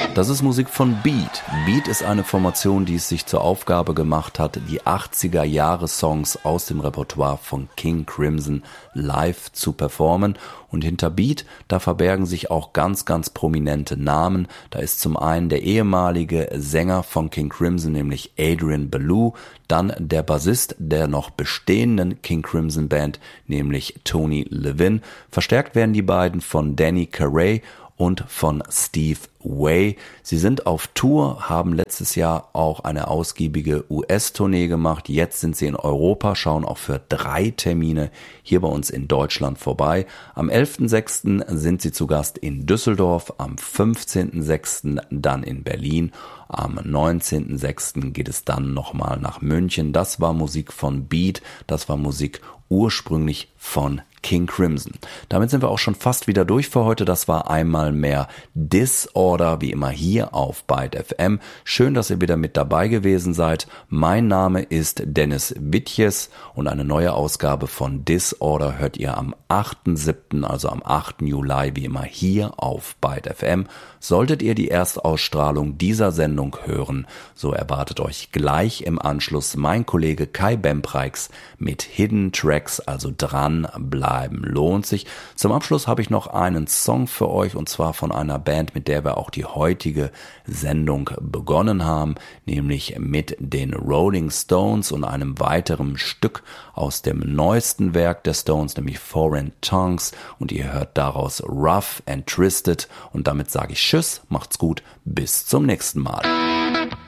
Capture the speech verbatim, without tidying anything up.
Das ist Musik von Beat. Beat ist eine Formation, die es sich zur Aufgabe gemacht hat, die achtziger-Jahre-Songs aus dem Repertoire von King Crimson live zu performen. Und hinter Beat, da verbergen sich auch ganz, ganz prominente Namen. Da ist zum einen der ehemalige Sänger von King Crimson, nämlich Adrian Belew, dann der Bassist der noch bestehenden King Crimson Band, nämlich Tony Levin. Verstärkt werden die beiden von Danny Carey und von Steve Way. Sie sind auf Tour, haben letztes Jahr auch eine ausgiebige U S-Tournee gemacht. Jetzt sind sie in Europa, schauen auch für drei Termine hier bei uns in Deutschland vorbei. Am elften sechsten sind sie zu Gast in Düsseldorf, am fünfzehnten sechsten dann in Berlin, am neunzehnten sechsten geht es dann nochmal nach München. Das war Musik von Beat, das war Musik ursprünglich von King Crimson. Damit sind wir auch schon fast wieder durch für heute. Das war einmal mehr Disorder, wie immer hier auf Byte F M. Schön, dass ihr wieder mit dabei gewesen seid. Mein Name ist Dennis Wittjes und eine neue Ausgabe von Disorder hört ihr am achten siebten, also am achten Juli, wie immer hier auf Byte F M. Solltet ihr die Erstausstrahlung dieser Sendung hören, so erwartet euch gleich im Anschluss mein Kollege Kai Bempreix mit Hidden Tracks, also dran bleiben lohnt sich. Zum Abschluss habe ich noch einen Song für euch und zwar von einer Band, mit der wir auch die heutige Sendung begonnen haben, nämlich mit den Rolling Stones und einem weiteren Stück aus dem neuesten Werk der Stones, nämlich Foreign Tongues, und ihr hört daraus Rough and Twisted und damit sage ich Tschüss, macht's gut, bis zum nächsten Mal.